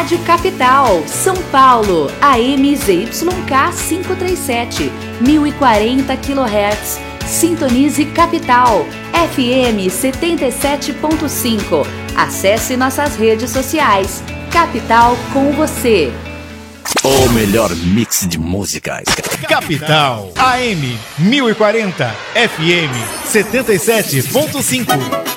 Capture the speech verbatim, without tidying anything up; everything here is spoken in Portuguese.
Rádio Capital, São Paulo, A M Z Y K quinhentos e trinta e sete, mil e quarenta quilohertz. Sintonize Capital, F M setenta e sete ponto cinco. Acesse nossas redes sociais. Capital com você. O melhor mix de músicas. Capital, A M mil e quarenta, F M setenta e sete ponto cinco.